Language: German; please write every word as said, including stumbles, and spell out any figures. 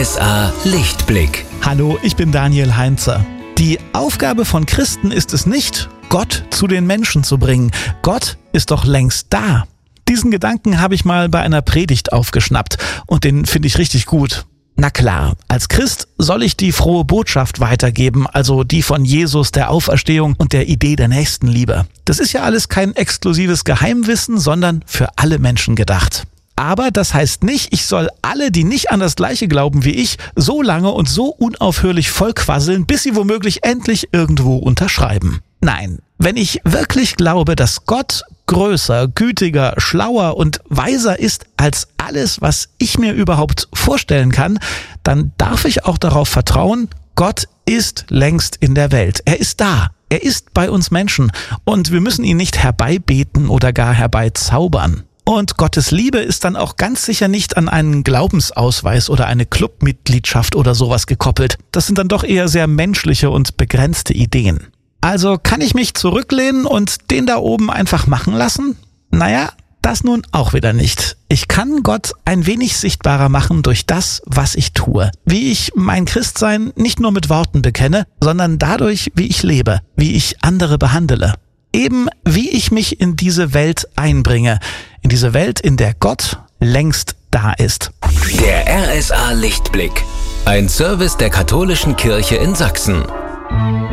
S A Lichtblick. Hallo, ich bin Daniel Heinzer. Die Aufgabe von Christen ist es nicht, Gott zu den Menschen zu bringen. Gott ist doch längst da. Diesen Gedanken habe ich mal bei einer Predigt aufgeschnappt und den finde ich richtig gut. Na klar, als Christ soll ich die frohe Botschaft weitergeben, also die von Jesus, der Auferstehung und der Idee der Nächstenliebe. Das ist ja alles kein exklusives Geheimwissen, sondern für alle Menschen gedacht. Aber das heißt nicht, ich soll alle, die nicht an das Gleiche glauben wie ich, so lange und so unaufhörlich vollquasseln, bis sie womöglich endlich irgendwo unterschreiben. Nein, wenn ich wirklich glaube, dass Gott größer, gütiger, schlauer und weiser ist als alles, was ich mir überhaupt vorstellen kann, dann darf ich auch darauf vertrauen, Gott ist längst in der Welt. Er ist da. Er ist bei uns Menschen und wir müssen ihn nicht herbeibeten oder gar herbeizaubern. Und Gottes Liebe ist dann auch ganz sicher nicht an einen Glaubensausweis oder eine Clubmitgliedschaft oder sowas gekoppelt. Das sind dann doch eher sehr menschliche und begrenzte Ideen. Also kann ich mich zurücklehnen und den da oben einfach machen lassen? Naja, das nun auch wieder nicht. Ich kann Gott ein wenig sichtbarer machen durch das, was ich tue. Wie ich mein Christsein nicht nur mit Worten bekenne, sondern dadurch, wie ich lebe, wie ich andere behandle. Eben wie ich mich in diese Welt einbringe. In diese Welt, in der Gott längst da ist. Der R S A Lichtblick. Ein Service der Katholischen Kirche in Sachsen.